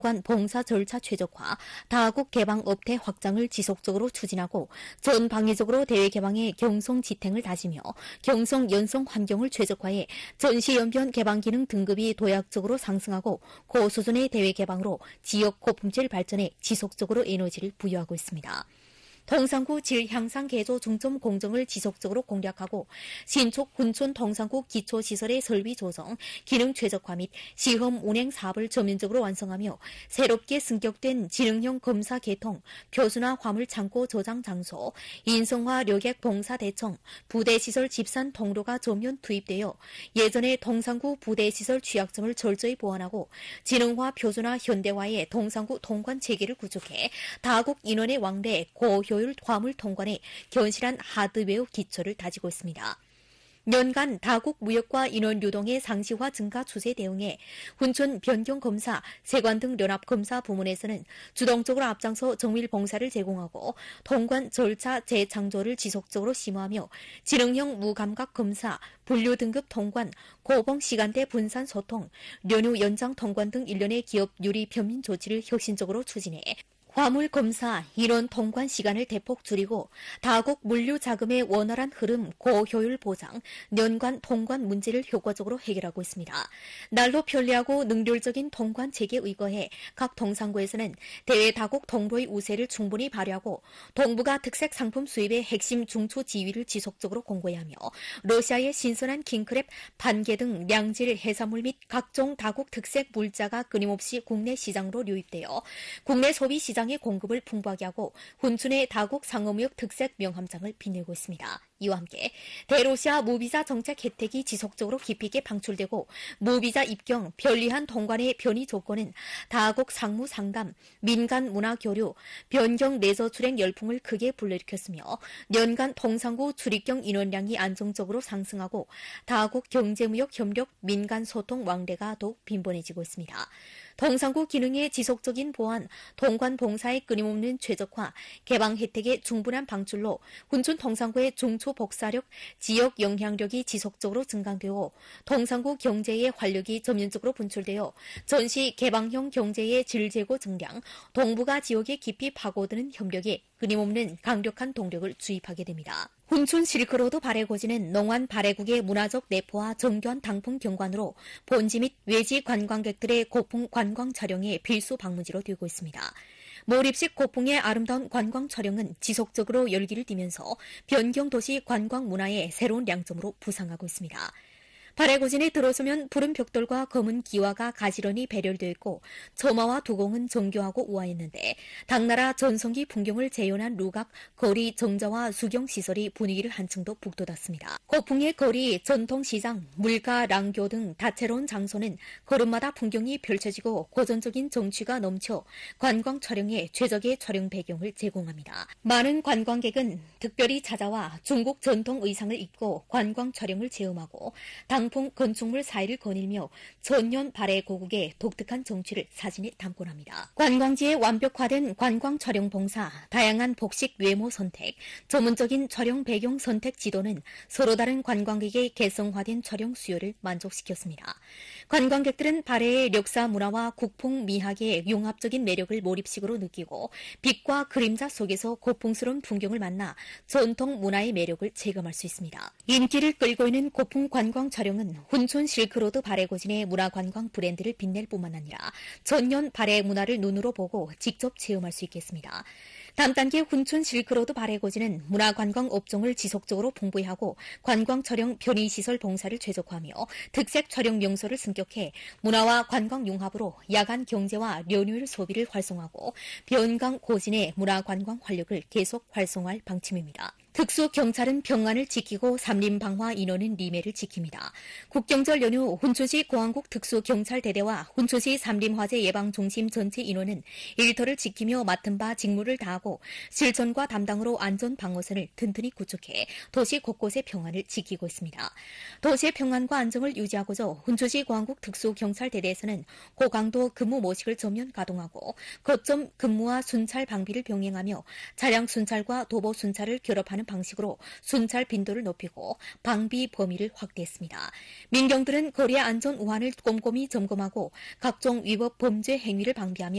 관 봉사 절차 최적화, 다국 개방 업태 확장을 지속적으로 추진하고 전방위적으로 대외 개방의 경송 지탱을 다지며 경송 연성 환경을 최적화해 전시연변 개방 기능 등급이 도약적으로 상승하고 고수준의 대외 개방으로 지역 고품질 발전에 지속적으로 에너지를 부여하고 있습니다. 동산구 질 향상 개조 중점 공정을 지속적으로 공략하고 신축 훈촌 동산구 기초시설의 설비 조정, 기능 최적화 및 시험 운행 사업을 전면적으로 완성하며 새롭게 승격된 지능형 검사 개통, 표준화 화물 창고 저장 장소, 인성화 료객 봉사 대청, 부대시설 집산 통로가 전면 투입되어 예전의 동산구 부대시설 취약점을 철저히 보완하고 지능화 표준화 현대화의 동산구 통관 체계를 구축해 다국 인원의 왕래 고효율 화물 통관에 견실한 하드웨어 기초를 다지고 있습니다. 연간 다국 무역과 인원 유동의 상시화 증가 추세 대응에 훈촌 변경 검사, 세관 등 연합 검사 부문에서는 주동적으로 앞장서 정밀 봉사를 제공하고 통관 절차 재창조를 지속적으로 심화하며 지능형 무감각 검사, 분류 등급 통관, 고봉 시간대 분산 소통, 연휴 연장 통관 등 일련의 기업 유리 편민 조치를 혁신적으로 추진해 화물 검사, 인원 통관 시간을 대폭 줄이고 다국 물류 자금의 원활한 흐름, 고효율 보장, 연관 통관 문제를 효과적으로 해결하고 있습니다. 날로 편리하고 능률적인 통관 체계 의거해 각 동산구에서는 대외 다국 통로의 우세를 충분히 발휘하고 동북아 특색 상품 수입의 핵심 중추 지위를 지속적으로 공고히 하며 러시아의 신선한 킹크랩, 반개 등 량질 해산물 및 각종 다국 특색 물자가 끊임없이 국내 시장으로 유입되어 국내 소비 시장 의 공급을 풍부하게 하고 훈촌의 다국 상업무역 특색 명함장을 빛내고 있습니다. 이와 함께 대로시아 무비자 정책 혜택이 지속적으로 깊이 있게 방출되고 무비자 입경, 편리한 통관의 편의 조건은 다국 상무 상담, 민간 문화 교류, 변경 내저 출행 열풍을 크게 불러일으켰으며 연간 동산구 출입경 인원량이 안정적으로 상승하고 다국 경제무역 협력, 민간 소통 왕래가 더욱 빈번해지고 있습니다. 동산구 기능의 지속적인 보완, 통관 봉사의 끊임없는 최적화, 개방 혜택의 충분한 방출로 훈촌 동산구의 중초 복사력, 지역 영향력이 지속적으로 증강되고 동산구 경제의 활력이 전면적으로 분출되어 전시 개방형 경제의 질 제고 증량, 동북아 지역에 깊이 파고드는 협력에 끊임없는 강력한 동력을 주입하게 됩니다. 훈촌 실크로드 발해고지는 농안 발해국의 문화적 내포와 정교한 당풍 경관으로 본지 및 외지 관광객들의 고풍 관광 촬영의 필수 방문지로 되고 있습니다. 몰입식 고풍의 아름다운 관광 촬영은 지속적으로 열기를 띠면서 변경 도시 관광 문화의 새로운 량점으로 부상하고 있습니다. 발해고진에 들어서면 푸른 벽돌과 검은 기와가 가지런히 배열되어 있고 처마와 두공은 정교하고 우아했는데 당나라 전성기 풍경을 재현한 루각, 거리, 정자와 수경시설이 분위기를 한층 더 북돋았습니다. 고풍의 거리, 전통시장, 물가, 랑교 등 다채로운 장소는 걸음마다 풍경이 펼쳐지고 고전적인 정취가 넘쳐 관광 촬영에 최적의 촬영 배경을 제공합니다. 많은 관광객은 특별히 찾아와 중국 전통 의상을 입고 관광 촬영을 체험하고 당풍 건축물 사이를 거닐며 천년 발해 고국의 독특한 정취를 사진에 담곤 합니다. 관광지의 완벽화된 관광 촬영 봉사, 다양한 복식 외모 선택, 전문적인 촬영 배경 선택 지도는 서로 다른 관광객의 개성화된 촬영 수요를 만족시켰습니다. 관광객들은 발해의 역사 문화와 국풍 미학의 융합적인 매력을 몰입식으로 느끼고 빛과 그림자 속에서 고풍스러운 풍경을 만나 전통 문화의 매력을 체감할 수 있습니다. 인기를 끌고 있는 고풍 관광 촬영은 훈촌 실크로드 발해고진의 문화관광 브랜드를 빛낼 뿐만 아니라 전년 발해 문화를 눈으로 보고 직접 체험할 수 있겠습니다. 다음 단계 훈촌 실크로드 발해고진은 문화관광 업종을 지속적으로 풍부히 하고 관광 촬영 편의시설 봉사를 최적화하며 특색 촬영 명소를 승격해 문화와 관광 융합으로 야간 경제와 연휴일 소비를 활성화하고 변강 고진의 문화관광 활력을 계속 활성화할 방침입니다. 특수경찰은 평안을 지키고 삼림방화 인원은 리매를 지킵니다. 국경절 연휴 훈촌시 공안국 특수경찰대대와 훈촌시 삼림화재 예방중심 전체 인원은 일터를 지키며 맡은 바 직무를 다하고 실천과 담당으로 안전방어선을 튼튼히 구축해 도시 곳곳의 평안을 지키고 있습니다. 도시의 평안과 안정을 유지하고자 훈촌시 공안국 특수경찰대대에서는 고강도 근무 모식을 전면 가동하고 거점 근무와 순찰 방비를 병행하며 차량 순찰과 도보 순찰을 결합하는 방식으로 순찰 빈도를 높이고 방비 범위를 확대했습니다. 민경들은 거리의 안전 우환을 꼼꼼히 점검하고 각종 위법 범죄 행위를 방비하며